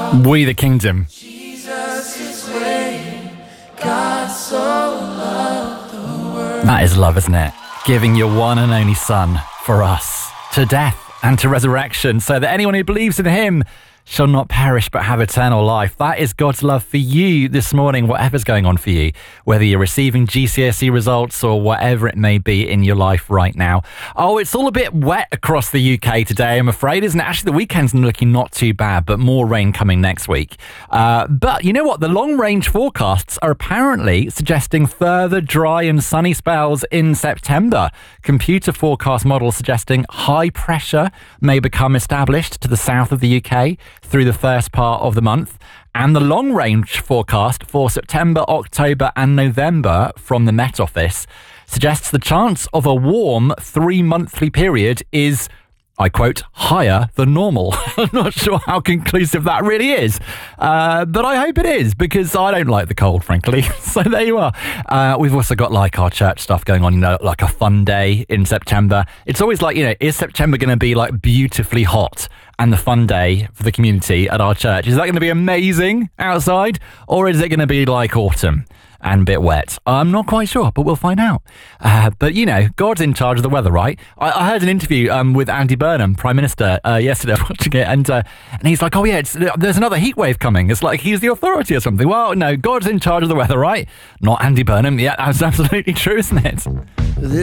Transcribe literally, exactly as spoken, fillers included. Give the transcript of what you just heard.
We the Kingdom. Jesus is waiting. God so loved the world. That is love, isn't it? Giving your one and only Son for us to death and to resurrection, so that anyone who believes in him shall not perish but have eternal life. That is God's love for you this morning, whatever's going on for you, whether you're receiving G C S E results or whatever it may be in your life right now. Oh, it's all a bit wet across the U K today, I'm afraid, isn't it? Actually, the weekend's looking not too bad, but more rain coming next week. Uh, but you know what? The long-range forecasts are apparently suggesting further dry and sunny spells in September. Computer forecast models suggesting high pressure may become established to the south of the U K through the first part of the month. And the long-range forecast for September, October and November from the Met Office suggests the chance of a warm three-monthly period is, I quote, higher than normal. I'm not sure how conclusive that really is, uh, but I hope it is, because I don't like the cold, frankly. So there you are. Uh, we've also got like our church stuff going on, you know, like a fun day in September. It's always like, you know, is September going to be like beautifully hot and the fun day for the community at our church? Is that going to be amazing outside, or is it going to be like autumn and a bit wet? I'm not quite sure, but we'll find out. Uh, but, you know, God's in charge of the weather, right? I, I heard an interview um, with Andy Burnham, Prime Minister, uh, yesterday, watching it, and uh, and he's like, oh, yeah, it's, there's another heat wave coming. It's like he's the authority or something. Well, no, God's in charge of the weather, right? Not Andy Burnham. Yeah, that's absolutely true, isn't it?